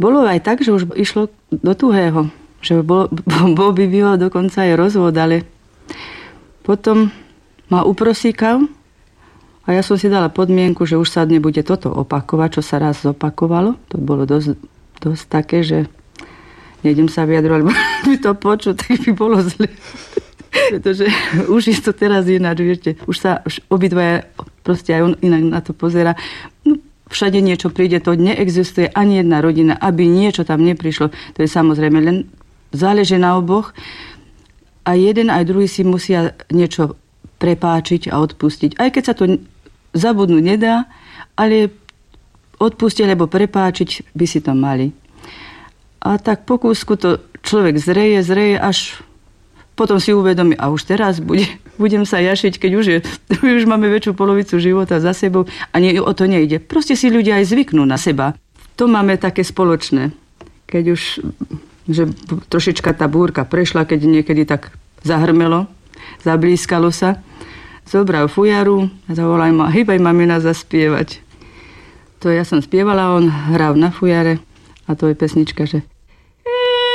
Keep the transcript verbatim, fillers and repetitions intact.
bolo aj tak, že už išlo do tuhého. Že bol, bol by býval dokonca aj rozvod, ale potom ma uprosíkal a ja som si dala podmienku, že už sa nebude toto opakovať, čo sa raz zopakovalo. To bolo dosť, dosť také, že nejdem sa vyjadrovať, lebo by to počuť, tak by bolo zle. Pretože už je to teraz ináč, viete. Už sa už obidvaja proste aj on inak na to pozerá. No, všade niečo príde, to neexistuje ani jedna rodina, aby niečo tam neprišlo. To je samozrejme len záleží na oboch. A jeden aj druhý si musia niečo prepáčiť a odpustiť. Aj keď sa to zabudnúť nedá, ale odpustiť alebo prepáčiť by si to mali. A tak po kúsku to človek zreje, zreje, až potom si uvedomí, a už teraz bude, budem sa jašiť, keď už, je, už máme väčšiu polovicu života za sebou a nie, o to nejde. Proste si ľudia aj zvyknú na seba. To máme také spoločné. Keď už že trošička tá búrka prešla, keď niekedy tak zahrmelo, zablískalo sa, zobral fujaru a zavolaj ma, hýbaj mamina zaspievať. To ja som spievala, on hral na fujare a to je pesnička, že